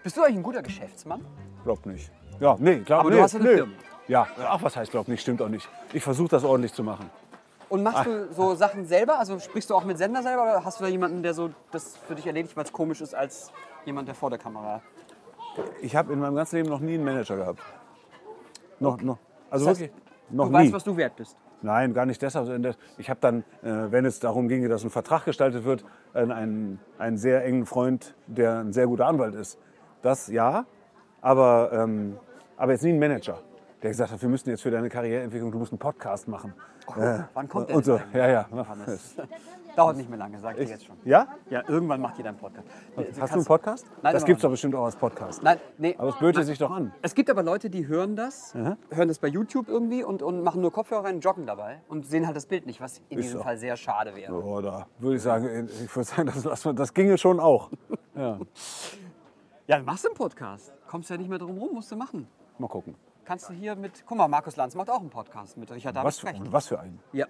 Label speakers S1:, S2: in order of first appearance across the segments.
S1: Bist du eigentlich ein guter Geschäftsmann?
S2: Glaub nicht. Ja, nee, glaub
S1: Aber
S2: nee,
S1: du hast ja eine
S2: nee.
S1: Firma.
S2: Ja, ach, was heißt glaub nicht, stimmt auch nicht. Ich versuche das ordentlich zu machen.
S1: Und machst du so Sachen selber? Also sprichst du auch mit Sender selber oder hast du da jemanden, der so das für dich erledigt, weil es komisch ist als jemand, der vor der Kamera?
S2: Ich habe in meinem ganzen Leben noch nie einen Manager gehabt. Noch. Also
S1: Das heißt,
S2: wirklich, noch
S1: Du
S2: nie.
S1: weißt, was du wert bist.
S2: Nein, gar nicht deshalb. Ich habe dann, wenn es darum ginge, dass ein Vertrag gestaltet wird, einen sehr engen Freund, der ein sehr guter Anwalt ist. Das ja, aber jetzt nie ein Manager, der gesagt hat, wir müssen jetzt für deine Karriereentwicklung, du musst einen Podcast machen.
S1: Wann kommt der
S2: Und so,
S1: denn
S2: ja.
S1: Hannes? Dauert nicht mehr lange, sag ich jetzt schon.
S2: Ja?
S1: Ja, irgendwann macht ihr deinen Podcast.
S2: Hast du einen Podcast?
S1: Nein,
S2: Das
S1: noch
S2: gibt es
S1: nicht.
S2: doch bestimmt auch als Podcast.
S1: Nein, nee.
S2: Aber es böte sich doch an.
S1: Es gibt aber Leute, die hören das bei YouTube irgendwie und machen nur Kopfhörer rein, joggen dabei und sehen halt das Bild nicht, was in diesem
S2: so.
S1: Fall sehr schade wäre.
S2: Oh, da würde ich sagen, das ginge schon auch. Ja.
S1: Ja, du machst einen Podcast. Kommst ja nicht mehr drum rum, musst du machen.
S2: Mal gucken.
S1: Kannst du hier mit, guck mal, Markus Lanz macht auch einen Podcast mit Richard David Precht.
S2: Was für einen?
S1: Ja.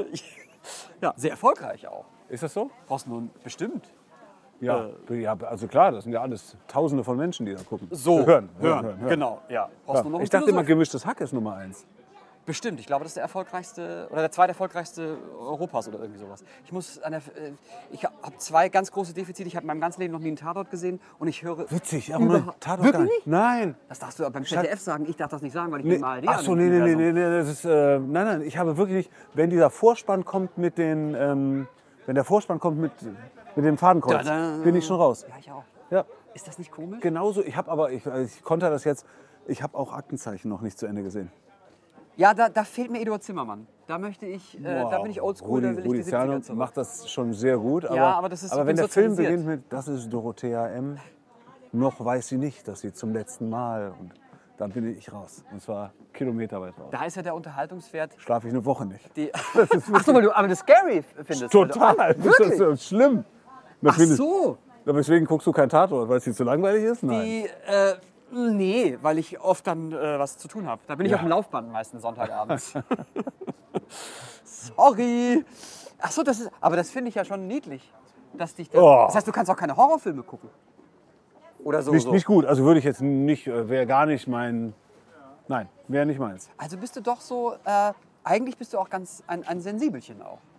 S1: Ja, sehr erfolgreich auch.
S2: Ist das so?
S1: Brauchst nur bestimmt.
S2: Ja, also klar, das sind ja alles Tausende von Menschen, die da gucken.
S1: So,
S2: hören.
S1: Genau, ja. Brauchst nur noch
S2: Ja.
S1: einen
S2: Ich dachte immer,
S1: Philosoph.
S2: gemischtes Hack ist Nummer 1.
S1: Bestimmt, ich glaube, das ist der erfolgreichste oder der zweiterfolgreichste Europas oder irgendwie sowas. Ich habe zwei ganz große Defizite. Ich habe in meinem ganzen Leben noch nie einen Tatort gesehen und ich höre.
S2: Witzig, aber Tatort
S1: Wirklich
S2: gar nicht.
S1: nicht?
S2: Nein.
S1: Das darfst du beim ZDF sagen. Ich darf das nicht sagen, weil ich
S2: Nee.
S1: bin mal ARD.
S2: Ach so, nee, das ist, nein, ich habe wirklich nicht, wenn dieser Vorspann kommt mit den, wenn der Vorspann kommt mit dem Fadenkreuz, bin ich schon raus.
S1: Ja, ich auch.
S2: Ja,
S1: Ist das nicht komisch?
S2: genauso, ich konnte das jetzt, ich habe auch Aktenzeichen noch nicht zu Ende gesehen.
S1: Ja, da fehlt mir Eduard Zimmermann. Da möchte ich, da bin ich oldschool, da will ich
S2: Rudi
S1: die
S2: Ciano
S1: 70er zurück.
S2: macht das schon sehr gut,
S1: aber das ist-
S2: aber
S1: ich
S2: wenn
S1: bin
S2: der Film
S1: sozialisiert.
S2: beginnt mit, das ist Dorothea M., noch weiß sie nicht, dass sie zum letzten Mal, und dann bin ich raus. Und zwar kilometerweit raus.
S1: Da ist ja der Unterhaltungswert.
S2: Schlafe ich eine Woche nicht.
S1: Ach so, weil du aber das scary findest.
S2: Total,
S1: Weil
S2: das
S1: wirklich?
S2: ist so schlimm. Das
S1: Ach
S2: finde ich-
S1: so.
S2: Aber deswegen guckst du kein Tatort, weil es dir zu langweilig ist? Nein.
S1: Nee, weil ich oft dann was zu tun habe. Da bin ich
S2: Ja.
S1: auf dem Laufband meistens Sonntagabends. Sorry. Ach so, aber das finde ich ja schon niedlich. Dass dich das,
S2: Oh.
S1: das heißt, du kannst auch keine Horrorfilme gucken. Oder so.
S2: Nicht gut, also würde ich jetzt nicht, wäre gar nicht mein, nein, wäre nicht meins.
S1: Also bist du doch so, eigentlich bist du auch ganz ein Sensibelchen auch.